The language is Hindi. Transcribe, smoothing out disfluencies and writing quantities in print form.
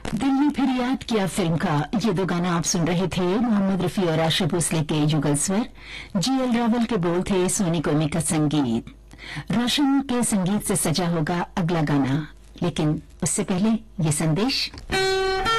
दिल ने फिर याद किया फिल्म का ये दो गाना आप सुन रहे थे। मोहम्मद रफी और आशा भोसले के जुगल स्वर, जीएल रावल के बोल थे, सोनी कोमी का संगीत। रोशन के संगीत से सजा होगा अगला गाना, लेकिन उससे पहले ये संदेश।